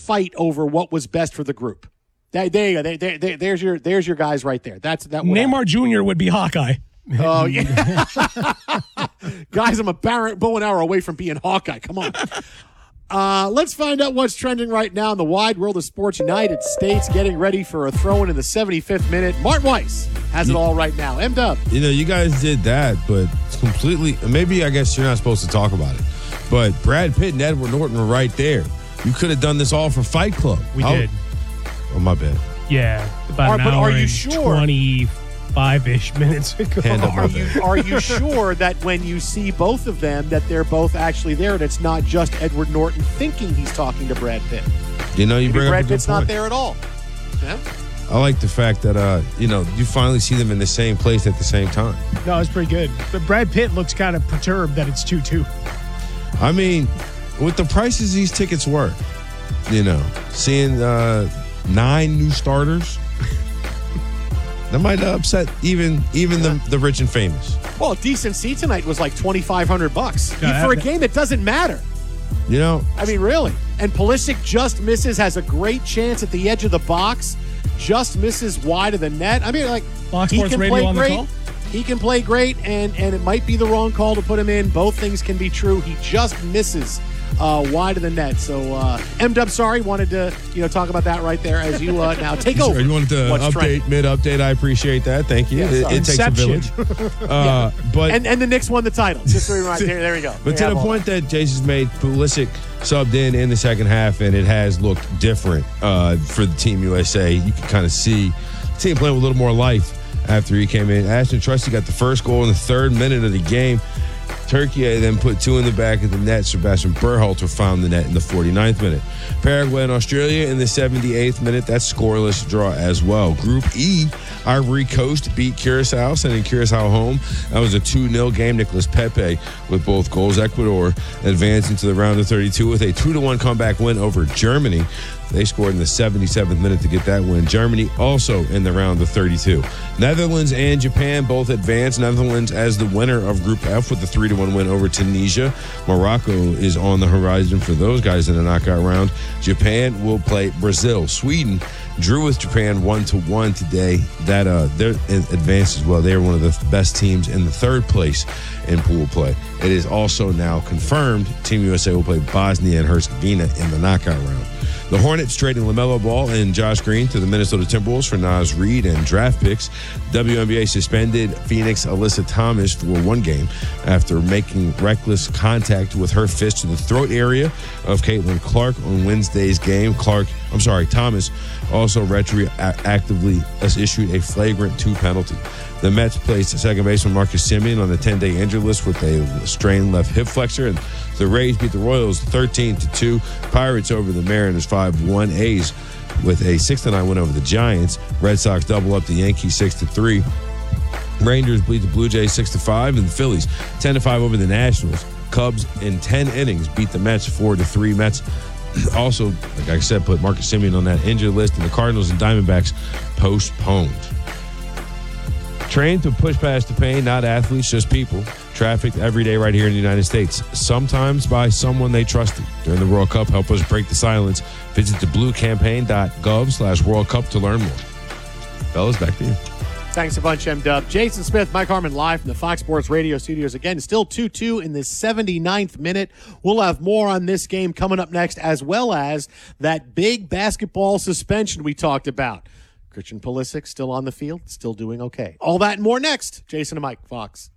fight over what was best for the group. There you go. There's your guys right there. Neymar Jr. would be Hawkeye. Oh, yeah. Guys, I'm a bow and arrow away from being Hawkeye. Come on. Let's find out what's trending right now in the wide world of sports. United States getting ready for a throw-in the 75th minute. Martin Weiss has it all right now. M-Dub. You guys did that, but completely – maybe I guess you're not supposed to talk about it. But Brad Pitt and Edward Norton were right there. You could have done this all for Fight Club. We did. Oh, my bad. Yeah, about an hour and 25-ish minutes ago. Are you sure that when you see both of them that they're both actually there and it's not just Edward Norton thinking he's talking to Brad Pitt? You bring Brad up Pitt's not there at all. Yeah? I like the fact that, you finally see them in the same place at the same time. No, it's pretty good. But Brad Pitt looks kind of perturbed that it's 2-2. I mean, with the prices these tickets were, seeing 9 new starters, that might upset even the rich and famous. Well, a decent seat tonight was like $2,500 for a game that doesn't matter. I mean, really. And Pulisic just misses, has a great chance at the edge of the box, just misses wide of the net. I mean, like, Fox he Sports can Radio play on the great. call? He can play great, and it might be the wrong call to put him in. Both things can be true. He just misses wide of the net. So, M-Dub, sorry, wanted to talk about that right there as you now take over. You wanted to mid-update. I appreciate that. Thank you. Yeah, it takes a village. But and the Knicks won the title. Just so there we go. But to the point that Jason's made, Pulisic subbed in the second half, and it has looked different for the Team USA. You can kind of see the team playing with a little more life after he came in. Ashton Trusty got the first goal in the 3rd minute of the game. Turkey then put 2 in the back of the net. Sebastian Berhalter found the net in the 49th minute. Paraguay and Australia in the 78th minute. That's scoreless draw as well. Group E, Ivory Coast beat Curacao, sending Curacao home. That was a 2-0 game. Nicolas Pepe with both goals. Ecuador advanced into the round of 32 with a 2-1 comeback win over Germany. They scored in the 77th minute to get that win. Germany also in the round of 32. Netherlands and Japan both advanced. Netherlands as the winner of Group F with the 3-1 win over Tunisia. Morocco is on the horizon for those guys in the knockout round. Japan will play Brazil. Sweden drew with Japan 1-1 today. That they're advanced as well. They are one of the best teams in the 3rd place in pool play. It is also now confirmed Team USA will play Bosnia and Herzegovina in the knockout round. The Hornets trading LaMelo Ball and Josh Green to the Minnesota Timberwolves for Naz Reid and draft picks. WNBA suspended Phoenix Alyssa Thomas for 1 game after making reckless contact with her fist to the throat area of Caitlin Clark on Wednesday's game. Thomas also retroactively issued a flagrant 2 penalty. The Mets placed second baseman Marcus Semien on the 10-day injured list with a strained left hip flexor, and the Rays beat the Royals 13-2. Pirates over the Mariners 5-1. A's with a 6-9 win over the Giants. Red Sox double up the Yankees 6-3. Rangers beat the Blue Jays 6-5, and the Phillies 10-5 over the Nationals. Cubs in 10 innings beat the Mets 4-3. Mets also, like I said, put Marcus Semien on that injured list, and the Cardinals and Diamondbacks postponed. Trained to push past the pain, not athletes, just people. Trafficked every day right here in the United States, sometimes by someone they trusted. During the World Cup, help us break the silence. Visit thebluecampaign.gov/World Cup to learn more. Fellas, back to you. Thanks a bunch, M-Dub. Jason Smith, Mike Harmon live from the Fox Sports Radio studios. Again, still 2-2 in the 79th minute. We'll have more on this game coming up next, as well as that big basketball suspension we talked about. Christian Pulisic still on the field, still doing okay. All that and more next. Jason and Mike, Fox.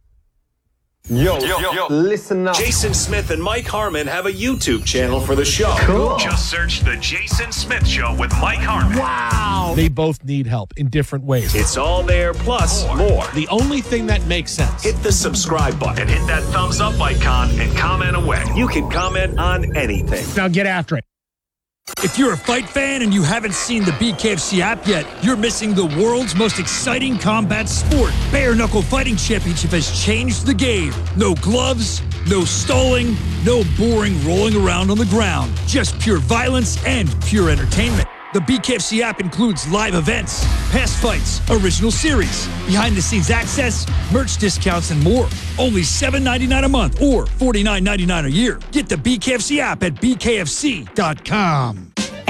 Yo, listen up. Jason Smith and Mike Harmon have a YouTube channel for the show. Cool. Just search The Jason Smith Show with Mike Harmon. Wow. They both need help in different ways. It's all there, plus more. The only thing that makes sense. Hit the subscribe button And hit that thumbs up icon and comment away. You can comment on anything. Now get after it. If you're a fight fan and you haven't seen the BKFC app yet, you're missing the world's most exciting combat sport. Bare Knuckle Fighting Championship has changed the game. No gloves, no stalling, no boring rolling around on the ground. Just pure violence and pure entertainment. The BKFC app includes live events, past fights, original series, behind-the-scenes access, merch discounts, and more. Only $7.99 a month or $49.99 a year. Get the BKFC app at bkfc.com.